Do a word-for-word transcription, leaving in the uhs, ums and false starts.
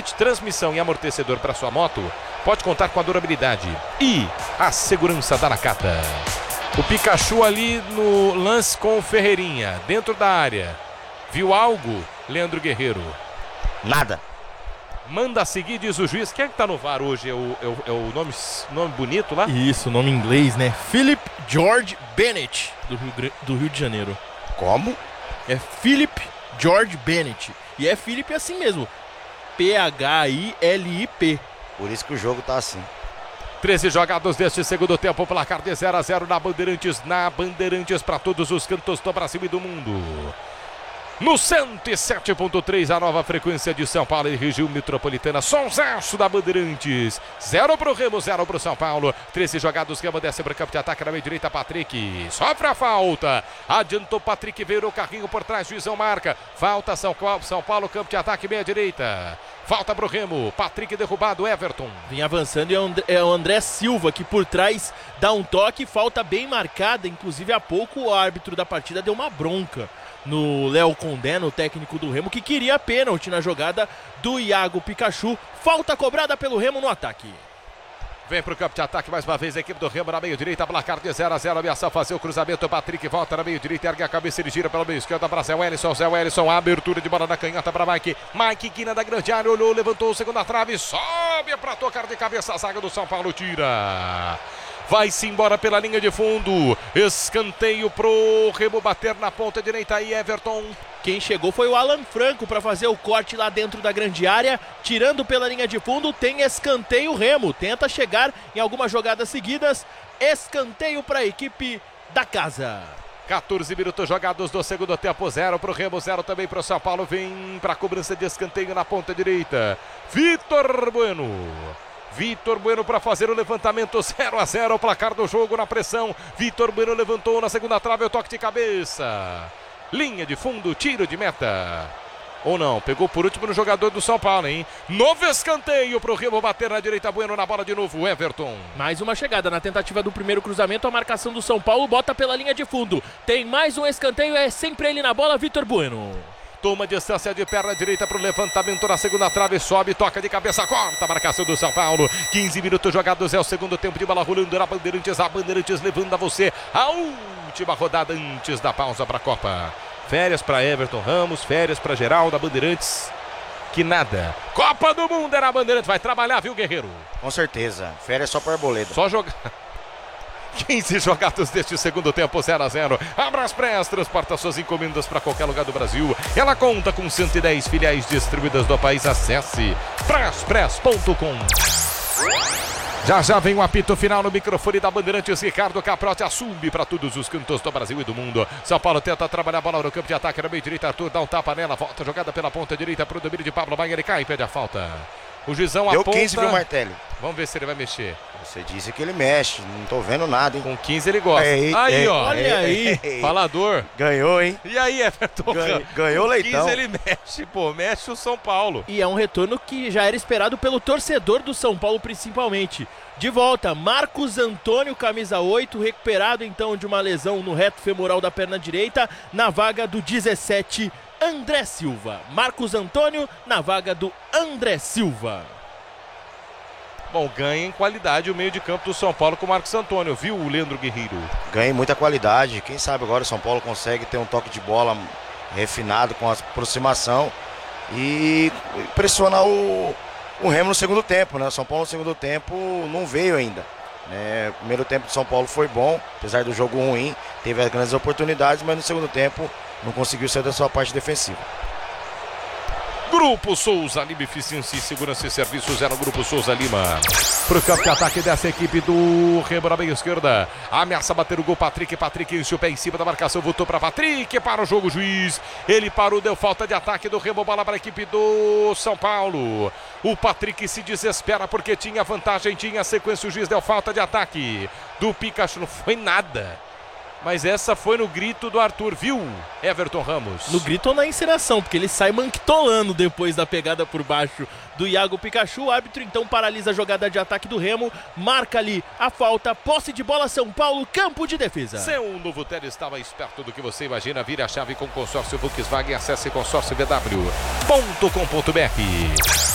kit transmissão e amortecedor para sua moto, pode contar com a durabilidade e a segurança da Nakata. O Pikachu ali no lance com o Ferreirinha, dentro da área. Viu algo, Leandro Guerreiro? Nada. Manda seguir, diz o juiz. Quem é que tá no V A R hoje? É o, é o, é o nome, nome bonito lá? Isso, nome em inglês, né? Philip George Bennett, do Rio, do Rio de Janeiro. Como? É Philip George Bennett. E é Philip assim mesmo. P H I L I P. Por isso que o jogo tá assim. treze jogados deste segundo tempo, placar de zero a zero na Bandeirantes, na Bandeirantes para todos os cantos do Brasil e do mundo. No cento e sete ponto três, a nova frequência de São Paulo e região metropolitana. Sonsaço da Bandeirantes. Zero pro Remo, zero pro São Paulo. treze jogados, Remo desce para o campo de ataque na meia direita, Patrick. Sofre a falta. Adiantou Patrick, virou o carrinho por trás, juizão marca. Falta São Paulo, São Paulo, campo de ataque, meia direita. Falta pro Remo, Patrick derrubado, Everton. Vem avançando e é o André Silva que por trás dá um toque, falta bem marcada. Inclusive há pouco o árbitro da partida deu uma bronca no Léo Condé, no técnico do Remo, que queria pênalti na jogada do Iago Pikachu. Falta cobrada pelo Remo no ataque. Vem pro campo de ataque mais uma vez a equipe do Remo na meio direita, placar de zero a zero, ameaça fazer o cruzamento, o Patrick volta na meio direita, ergue a cabeça, ele gira pelo meio esquerdo para Zé Wellison, Zé Wellison, abertura de bola na canhota para Mike, Mike quina da grande área, olhou, levantou o segundo a trave, sobe para tocar de cabeça, a zaga do São Paulo tira. Vai-se embora pela linha de fundo. Escanteio pro Remo bater na ponta direita aí, Everton. Quem chegou foi o Alan Franco para fazer o corte lá dentro da grande área. Tirando pela linha de fundo, tem escanteio Remo. Tenta chegar em algumas jogadas seguidas. Escanteio para a equipe da casa. quatorze minutos jogados do segundo tempo, zero pro Remo, zero também pro São Paulo. Vem para a cobrança de escanteio na ponta direita. Vitor Bueno. Vitor Bueno para fazer o levantamento, zero a zero, o placar do jogo na pressão. Vitor Bueno levantou na segunda trave, o toque de cabeça. Linha de fundo, tiro de meta. Ou não, pegou por último no jogador do São Paulo, hein? Novo escanteio pro Remo bater na direita, Bueno na bola de novo, Everton. Mais uma chegada na tentativa do primeiro cruzamento, a marcação do São Paulo bota pela linha de fundo. Tem mais um escanteio, é sempre ele na bola, Vitor Bueno. Toma distância de perna direita para o levantamento na segunda trave, sobe, toca de cabeça, corta a marcação do São Paulo. quinze minutos jogados, é o segundo tempo de bola rolando na Bandeirantes, a Bandeirantes levando a você a última rodada antes da pausa para a Copa. Férias para Everton Ramos, férias para Geraldo, a Bandeirantes, que nada. Copa do Mundo era a Bandeirantes, vai trabalhar, viu, Guerreiro? Com certeza, férias só para Arboleda. Só jogar. quinze jogados deste segundo tempo, zero a zero. Abraspress transporta suas encomendas para qualquer lugar do Brasil. Ela conta com cento e dez filiais distribuídas do país. Acesse braspress ponto com. Já já vem o apito final no microfone da Bandeirantes. Ricardo Caprotti assume para todos os cantos do Brasil e do mundo. São Paulo tenta trabalhar a bola no campo de ataque na meio direita. Arthur dá um tapa nela, volta jogada pela ponta direita para o domínio de Pablo Maia. Ele cai e pede a falta. O juizão Deu aponta. quinze, viu, Martelli? Vamos ver se ele vai mexer. Você disse que ele mexe, não tô vendo nada, hein? Com quinze ele gosta. Ei, aí, ei, ó. olha ei, aí. ei, ei. Falador. Ganhou, hein? E aí, Everton? Ganhou, ganhou o leitão. quinze ele mexe, pô. Mexe o São Paulo. E é um retorno que já era esperado pelo torcedor do São Paulo, principalmente. De volta, Marcos Antônio, camisa oito, recuperado então de uma lesão no reto femoral da perna direita, na vaga do dezessete, André Silva. Marcos Antônio na vaga do André Silva. Bom, ganha em qualidade o meio de campo do São Paulo com o Marcos Antônio, viu, o Leandro Guerreiro? Ganha em muita qualidade. Quem sabe agora o São Paulo consegue ter um toque de bola refinado com a aproximação e pressionar o, o Remo no segundo tempo, né? O São Paulo no segundo tempo não veio ainda. É, o primeiro tempo do São Paulo foi bom, apesar do jogo ruim, teve as grandes oportunidades, mas no segundo tempo não conseguiu sair da sua parte defensiva. Grupo Souza Lima, eficiência e segurança e serviços, era o Grupo Souza Lima. Pro campo de ataque dessa equipe do Remo na meia esquerda. Ameaça bater o gol, Patrick. Patrick enche o pé em cima da marcação, voltou para Patrick, para o jogo, juiz. Ele parou, deu falta de ataque do Remo, bola para a equipe do São Paulo. O Patrick se desespera porque tinha vantagem, tinha sequência, o juiz deu falta de ataque. Do Pikachu não foi nada. Mas essa foi no grito do Arthur, viu, Everton Ramos? No grito ou na encenação, porque ele sai manquitolando depois da pegada por baixo do Iago Pikachu. O árbitro então paralisa a jogada de ataque do Remo, marca ali a falta, posse de bola São Paulo, campo de defesa. Seu novo Tele está mais perto do que você imagina. Vire a chave com consórcio Volkswagen, acesse consórcio v w ponto com ponto b r.